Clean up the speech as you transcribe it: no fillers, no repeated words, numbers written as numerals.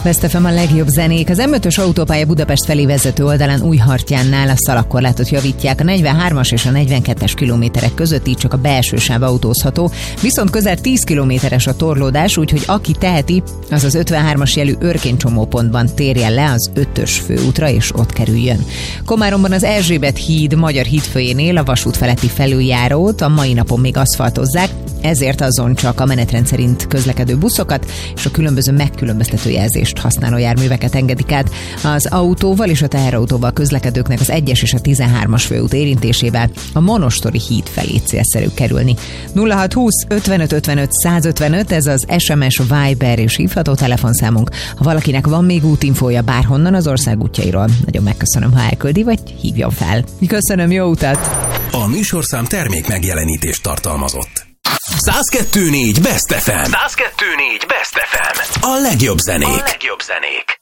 Best FM a legjobb zenék. Az M5-ös autópálya Budapest felé vezető oldalán Újhartyánnál a szalagkorlátot javítják. A 43-as és a 42-es kilométerek között így csak a belső sáv autózható, viszont közel 10 kilométeres a torlódás, úgyhogy aki teheti, az az 53-as jelű Örkény csomópontban térjen le az 5-ös főútra, és ott kerüljön. Komáromban az Erzsébet híd Magyar hídfőjénél a vasút feletti felüljárót a mai napon még aszfaltozzák, ezért azon csak a menetrend szerint közlekedő buszokat és a különböző megkülönböztető jelzést használó járműveket engedik át. Az autóval és a teherautóval közlekedőknek az 1-es és a 13-as főút érintésével a Monostori híd felé célszerű kerülni. 0620 55 55 155, ez az SMS, Viber és hívható telefonszámunk. Ha valakinek van még útinfója bárhonnan az ország útjairól, nagyon megköszönöm, ha elküldi, vagy hívjon fel. Köszönöm, jó utat! A műsorszám termék megjelenítést tartalmazott. 102.4 Best FM. 102.4 Best FM. A legjobb zenék.